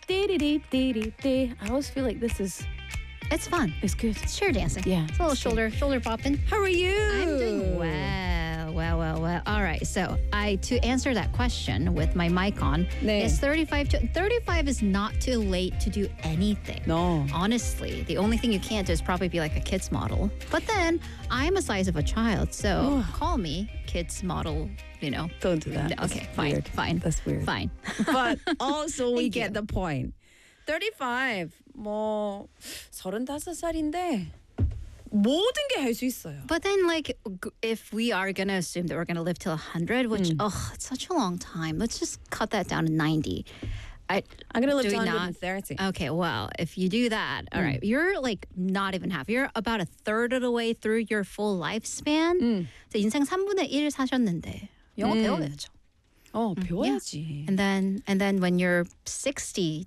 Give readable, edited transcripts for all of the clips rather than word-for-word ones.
I always feel like this is It's fun. it's good. It's chair dancing. Yeah. It's a little shoulder popping. How are you? I'm doing well. All right. So to answer that question with my mic on, 네. is 35 is not too late to do anything. No. Honestly, the only thing you can't do is probably be like a kids model. But then I'm a size of a child, so call me kids model, Don't do that. Okay, That's fine, weird. fine. That's weird. Fine. But also we Thank get you. the point. 35 뭐 35살인데 모든 게 할 수 있어요. But then, like, if we are going to assume that we're going to live till 100, which, it's such a long time. Let's just cut that down to 90. I'm gonna live Do to we not? 130. Okay, well, if you do that, all right, you're like not even half. You're about a third of the way through your full lifespan. So 인생 3분의 1 사셨는데 영어 배워야죠. 배워야지. And then when you're 66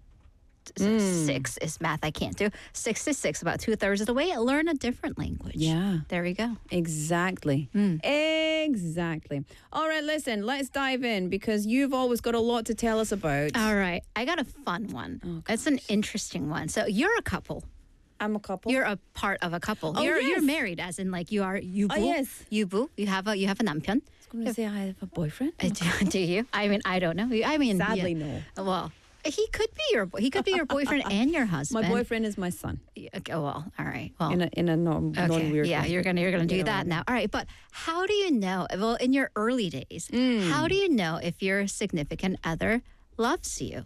is math I can't do. 66, about 2/3 of the way, learn a different language. Yeah. There we go. Exactly. Exactly. All right, listen, let's dive in because you've always got a lot to tell us about. All right, I got a fun one. It's an interesting one. So you're a couple. I'm a couple. You're a part of a couple. Oh, you're yes. married, as in like you are 유부. Oh, yes. 유부. You have a 남편. I was going to say I have a boyfriend. Do you? I mean, I don't know. I mean, Sadly, yeah. no. Well, he could be your boyfriend and your husband. My boyfriend is my son. Okay, well, all right. Well, In a non-weird yeah, way. you're gonna do You know that what I now. All right, but how do you know? Well, in your early days, how do you know if your significant other loves you?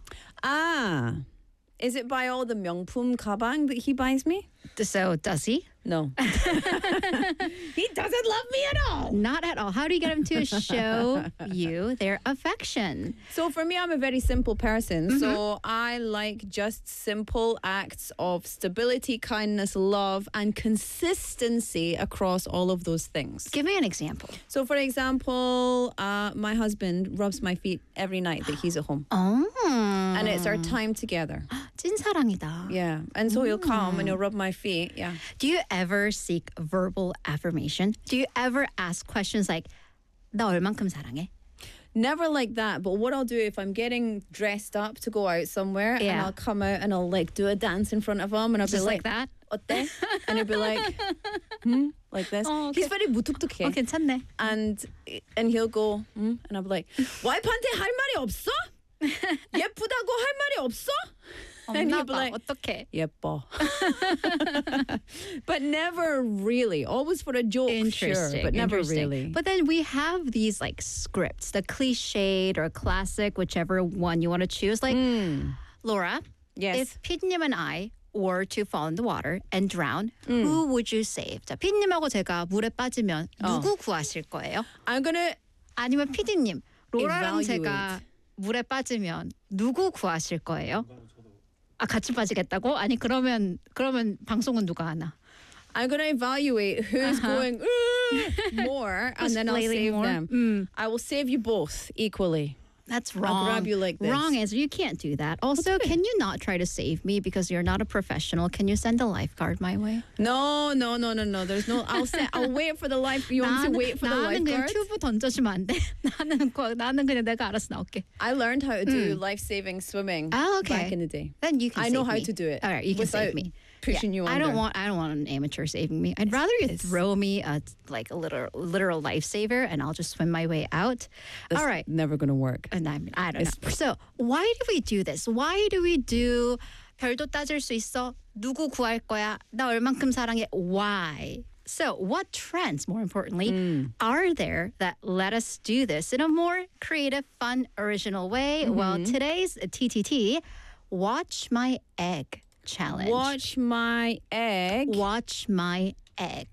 Is it by all the 명품 가방 that he buys me? So does he? No. He doesn't love me at all. Not at all. How do you get him to show you their affection? So for me, I'm a very simple person. So I like just simple acts of stability, kindness, love, and consistency across all of those things. Give me an example. So for example, my husband rubs my feet every night that he's at home. Oh. And it's our time together. 찐사랑이다. Yeah. And so he'll come and he'll rub my feet. Yeah. Do you ever seek verbal affirmation? Do you ever ask questions like 나 얼만큼 사랑해? Never like that, but what I'll do if I'm getting dressed up to go out somewhere and Yeah. I'll come out and I'll like do a dance in front of him and I'll Just be like that? 어때? And he'll be like, like this. Oh, okay. He's very 무뚝뚝해. 괜찮네. And he'll go, and I'll be like, 와이프한테 할 말이 없어? 예쁘다고 할 말이 없어? And he'll be 없나 봐. like, 어떡해. 예뻐. But never really. Always for a joke, sure, but never really. But then we have these like scripts, the cliched or classic, whichever one you want to choose. Like, Laura, Yes. if 피디님 and I were to fall in the water and drown, who would you save? 자, 피디님하고 제가 물에 빠지면 누구 구하실 거예요? I'm gonna 아니면 피디님, 로라랑 Evaluate. 제가 물에 빠지면 누구 구하실 거예요? 같이 빠지겠다고? 아니 그러면 방송은 누가 하나? I'm gonna evaluate who's going more, and Who's then I'll flailing save more? them. I will save you both equally. That's I'll wrong. grab you like this. Wrong answer. You can't do that. Also, can you not try to save me because you're not a professional? Can you send a lifeguard my way? No. There's no. I'll wait for the life. You want me to wait for the 나는 그냥 lifeguard? 튜브 던져주면 안 돼. 나는 그냥 내가 알아서 나올게. I learned how to do life-saving swimming back in the day. Then you can. I know save how me. to do it. All right, you can without save me. pushing you I don't under. want an amateur saving me. I'd rather you throw me a literal lifesaver and I'll just swim my way out. That's All right. never gonna work. And I don't know. So why do we do this? Why do we do 별도 따질 수 있어? 누구 구할 거야? 나 얼만큼 사랑해? Why? So what trends, more importantly, are there that let us do this in a more creative, fun, original way? Well, today's TTT, Watch My Egg Challenge. Watch my egg. Watch my egg.